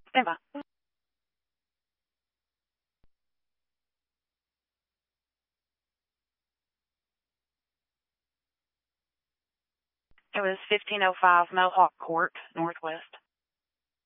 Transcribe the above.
Stand by. It was 1505 Mohawk Court, Northwest.